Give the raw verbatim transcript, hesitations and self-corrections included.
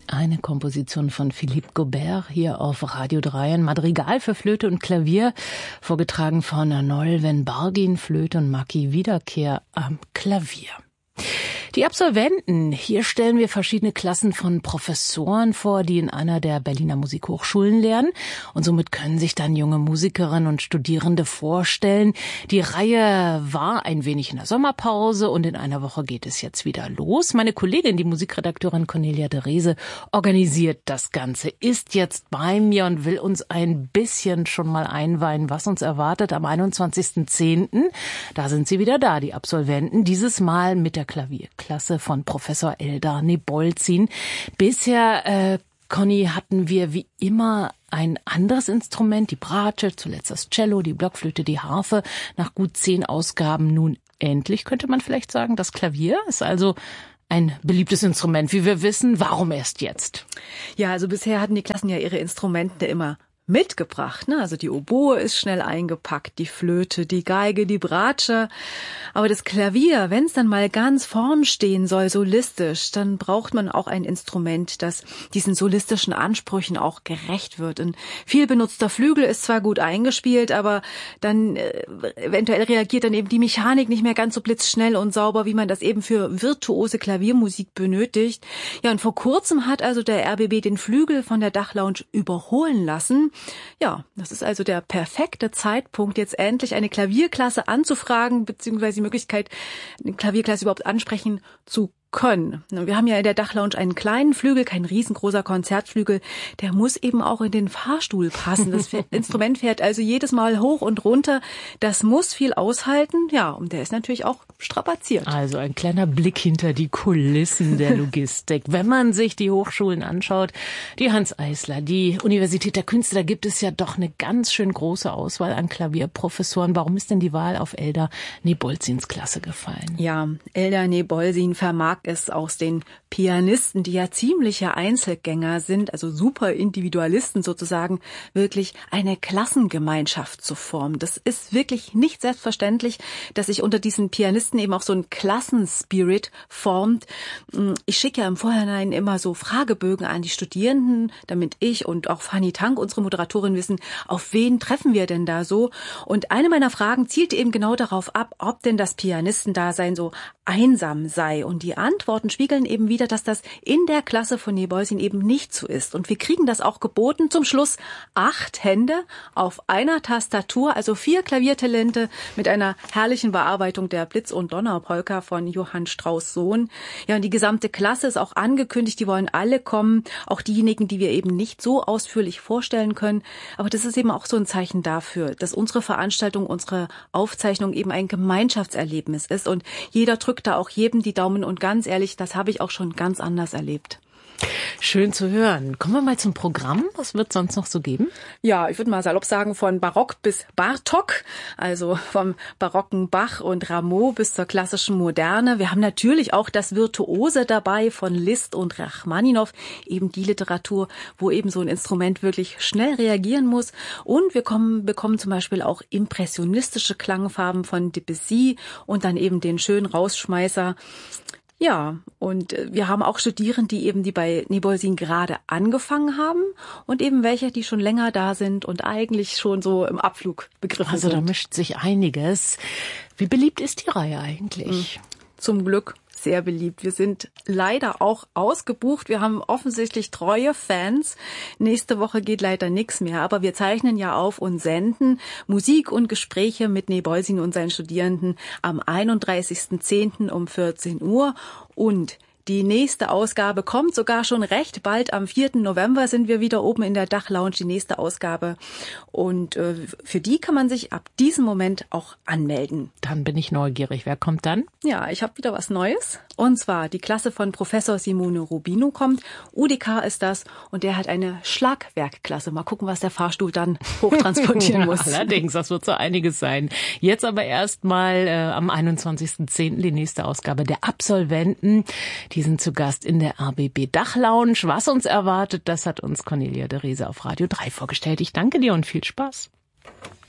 Eine Komposition von Philippe Gaubert hier auf Radio drei, ein Madrigal für Flöte und Klavier, vorgetragen von Nolwenn Bargin, Flöte und Maki Wiederkehr am Klavier. Die Absolventen, hier stellen wir verschiedene Klassen von Professoren vor, die in einer der Berliner Musikhochschulen lernen. Und somit können sich dann junge Musikerinnen und Studierende vorstellen. Die Reihe war ein wenig in der Sommerpause und in einer Woche geht es jetzt wieder los. Meine Kollegin, die Musikredakteurin Cornelia de Rese, organisiert das Ganze, ist jetzt bei mir und will uns ein bisschen schon mal einweihen, was uns erwartet am einundzwanzigsten zehnten Da sind sie wieder da, die Absolventen, dieses Mal mit der Klavierklasse von Professor Eldar Nebolzin. Bisher, äh, Conny, hatten wir wie immer ein anderes Instrument, die Bratsche, zuletzt das Cello, die Blockflöte, die Harfe. Nach gut zehn Ausgaben nun endlich, könnte man vielleicht sagen, das Klavier ist also ein beliebtes Instrument, wie wir wissen. Warum erst jetzt? Ja, also bisher hatten die Klassen ja ihre Instrumente immer mitgebracht, ne? Also die Oboe ist schnell eingepackt, die Flöte, die Geige, die Bratsche. Aber das Klavier, wenn es dann mal ganz vorn stehen soll, solistisch, dann braucht man auch ein Instrument, das diesen solistischen Ansprüchen auch gerecht wird. Ein viel benutzter Flügel ist zwar gut eingespielt, aber dann äh, eventuell reagiert dann eben die Mechanik nicht mehr ganz so blitzschnell und sauber, wie man das eben für virtuose Klaviermusik benötigt. Ja, und vor kurzem hat also der R B B den Flügel von der Dachlounge überholen lassen. Ja, das ist also der perfekte Zeitpunkt, jetzt endlich eine Klavierklasse anzufragen, beziehungsweise die Möglichkeit, eine Klavierklasse überhaupt ansprechen zu können. Wir haben ja in der Dachlounge einen kleinen Flügel, kein riesengroßer Konzertflügel. Der muss eben auch in den Fahrstuhl passen. Das Instrument fährt also jedes Mal hoch und runter. Das muss viel aushalten. Ja, und der ist natürlich auch strapaziert. Also ein kleiner Blick hinter die Kulissen der Logistik. Wenn man sich die Hochschulen anschaut, die Hanns Eisler, die Universität der Künste, da gibt es ja doch eine ganz schön große Auswahl an Klavierprofessoren. Warum ist denn die Wahl auf Eldar Nebolzins Klasse gefallen? Ja, Eldar Nebolzin vermag es aus den Pianisten, die ja ziemliche Einzelgänger sind, also super Individualisten sozusagen, wirklich eine Klassengemeinschaft zu formen. Das ist wirklich nicht selbstverständlich, dass sich unter diesen Pianisten eben auch so ein Klassenspirit formt. Ich schicke ja im Vorhinein immer so Fragebögen an die Studierenden, damit ich und auch Fanny Tank, unsere Moderatorin, wissen, auf wen treffen wir denn da so? Und eine meiner Fragen zielt eben genau darauf ab, ob denn das Pianistendasein so einsam sei. Und die Antworten spiegeln eben wieder, dass das in der Klasse von Nebolzin eben nicht so ist. Und wir kriegen das auch geboten. Zum Schluss acht Hände auf einer Tastatur, also vier Klaviertalente mit einer herrlichen Bearbeitung der Blitz- und Donnerpolka von Johann Strauss Sohn. Ja, und die gesamte Klasse ist auch angekündigt. Die wollen alle kommen, auch diejenigen, die wir eben nicht so ausführlich vorstellen können. Aber das ist eben auch so ein Zeichen dafür, dass unsere Veranstaltung, unsere Aufzeichnung eben ein Gemeinschaftserlebnis ist. Und jeder drückt da auch jedem die Daumen. Und ganz ehrlich, das habe ich auch schon ganz anders erlebt. Schön zu hören. Kommen wir mal zum Programm. Was wird es sonst noch so geben? Ja, ich würde mal salopp sagen, von Barock bis Bartok, also vom barocken Bach und Rameau bis zur klassischen Moderne. Wir haben natürlich auch das Virtuose dabei von Liszt und Rachmaninow, eben die Literatur, wo eben so ein Instrument wirklich schnell reagieren muss. Und wir kommen, bekommen zum Beispiel auch impressionistische Klangfarben von Debussy und dann eben den schönen Rausschmeißer. Ja, und wir haben auch Studierende, die eben, die bei Nebolzin gerade angefangen haben und eben welche, die schon länger da sind und eigentlich schon so im Abflug begriffen also, sind. Also da mischt sich einiges. Wie beliebt ist die Reihe eigentlich? Zum Glück sehr beliebt. Wir sind leider auch ausgebucht. Wir haben offensichtlich treue Fans. Nächste Woche geht leider nichts mehr, aber wir zeichnen ja auf und senden Musik und Gespräche mit Nebolzin und seinen Studierenden am einunddreißigsten zehnten um vierzehn Uhr. Und die nächste Ausgabe kommt sogar schon recht bald. Am vierten November sind wir wieder oben in der Dachlounge, die nächste Ausgabe. Und äh, für die kann man sich ab diesem Moment auch anmelden. Dann bin ich neugierig. Wer kommt dann? Ja, ich habe wieder was Neues. Und zwar die Klasse von Professor Simone Rubino kommt. U D K ist das. Und der hat eine Schlagwerkklasse. Mal gucken, was der Fahrstuhl dann hochtransportieren muss. Allerdings, das wird so einiges sein. Jetzt aber erstmal äh, am einundzwanzigsten zehnten die nächste Ausgabe der Absolventen. Die sind zu Gast in der R B B Dachlounge. Was uns erwartet, das hat uns Cornelia de Rese auf Radio drei vorgestellt. Ich danke dir und viel Spaß.